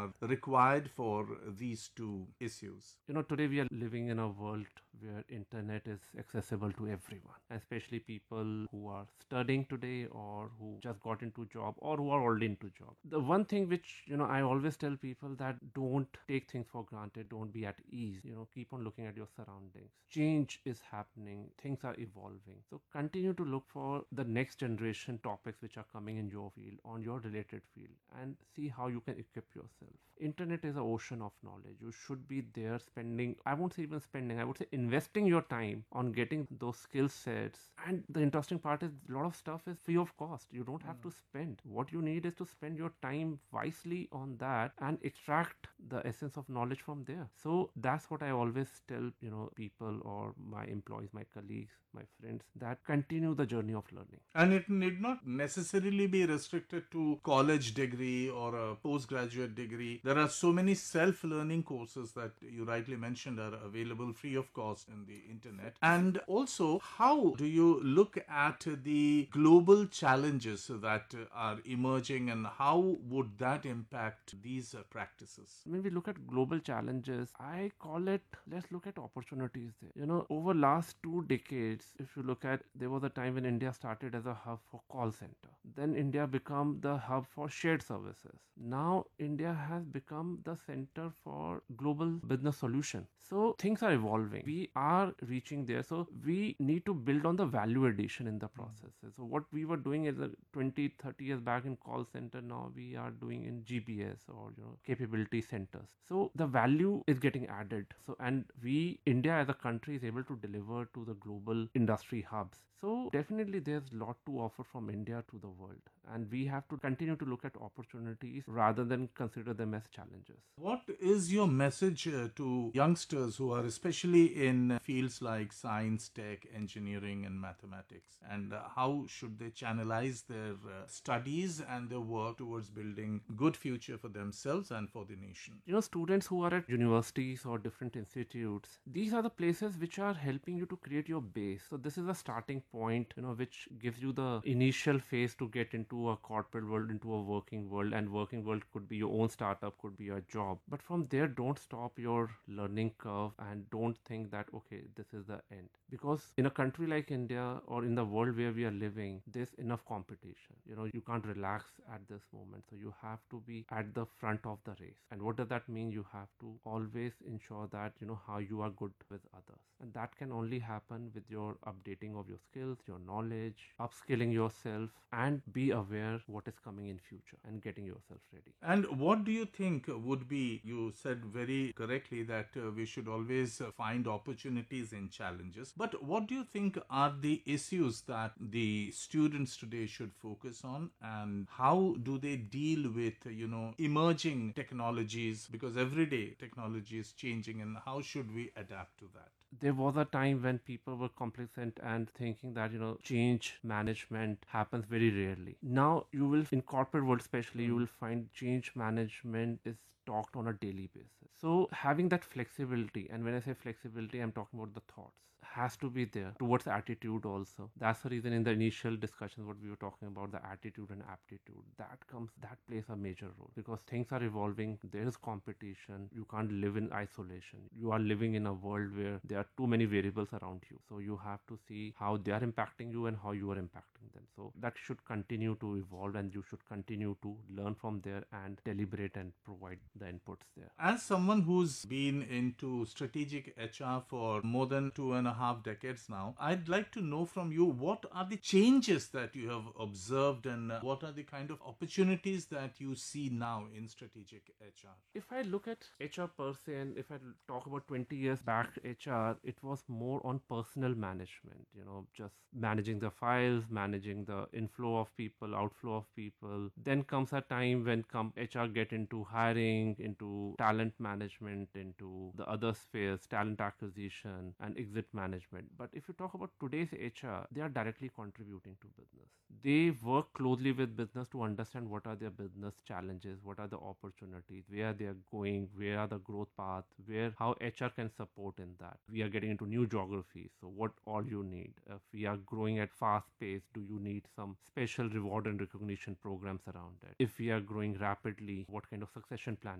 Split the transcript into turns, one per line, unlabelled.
are required for these two issues?
Today we are living in a world where internet is accessible to everyone, especially people who are studying today or who just got into job or who are already into job. The one thing which, I always tell people that don't take things for granted, don't be at ease, keep on looking at your surroundings. Change is happening, things are evolving. So continue to look for the next generation topics which are coming in your field, on your related field, and see how you can equip yourself. Internet is an ocean of knowledge. You should be there spending, I won't say even spending, I would say investing your time on getting those skill sets. And the interesting part is a lot of stuff is free of cost. You don't have to spend. What you need is to spend your time wisely on that and extract the essence of knowledge from there. So that's what I always tell, people or my employees, my colleagues, my friends, that continue the journey of learning.
And it need not necessarily be restricted to college degree or a postgraduate degree. There are so many self-learning courses that you rightly mentioned are available free of cost in the internet. And also, how do you look at the global challenges that are emerging, and how would that impact these practices?
When we look at global challenges, I call it, let's look at opportunities there. Over last 2 decades, if you look at, there was a time when India started as a hub for call center. Then India became the hub for shared services. Now India has become the center for global business solution. So things are evolving. We are reaching there. So we need to build on the value addition in the process. So what we were doing is 20, 30 years back in call center, now we are doing in GBS or capability centers. So the value is getting added. So and India as a country is able to deliver to the global industry hubs. So definitely there's a lot to offer from India to the world, and we have to continue to look at opportunities rather than consider them as challenges.
What is your message to youngsters who are especially in fields like science, tech, engineering, and mathematics? And how should they channelize their studies and their work towards building good future for themselves and for the nation?
Students who are at universities or different institutes, these are the places which are helping you to create your base. So this is a starting point, which gives you the initial phase to get into a corporate world, into a working world. And working world could be your own startup, could be your job. But from there, don't stop your learning curve and don't think that, okay, this is the end. Because in a country like India or in the world where we are living, there's enough competition. You can't relax at this moment. So you have to be at the front of the race. And what does that mean? You have to always ensure that, how you are good with others. And that can only happen with your updating of your skills, your knowledge, upskilling yourself, and be aware what is coming in future and getting yourself ready.
And what do you think would be, you said very correctly that we should always find opportunities in challenges, but what do you think are the issues that the students today should focus on, and how do they deal with, emerging technologies, because every day technology is changing, and how should we adapt to that?
There was a time when people were complacent and thinking that, change management happens very rarely. Now you will, in corporate world especially, you will find change management is talked on a daily basis. So having that flexibility, and when I say flexibility, I'm talking about the thoughts, has to be there towards attitude also. That's the reason in the initial discussions what we were talking about, the attitude and aptitude, that plays a major role, because things are evolving, there is competition, you can't live in isolation. You are living in a world where there are too many variables around you. So you have to see how they are impacting you and how you are impacting them. So that should continue to evolve, and you should continue to learn from there and deliberate and provide the inputs there.
As someone who's been into strategic HR for more than 2.5 decades now, I'd like to know from you, what are the changes that you have observed, and what are the kind of opportunities that you see now in strategic HR?
If I look at HR per se, and if I talk about 20 years back HR, it was more on personal management, just managing the files, managing the inflow of people, outflow of people. Then comes a time when HR get into hiring, into talent management, into the other spheres, talent acquisition and exit management. But if you talk about today's HR, they are directly contributing to business. They work closely with business to understand what are their business challenges, what are the opportunities, where they are going, where are the growth paths, how HR can support in that. We are getting into new geographies, so what all you need. If we are growing at fast pace, do you need some special reward and recognition programs around it? If we are growing rapidly, what kind of succession plan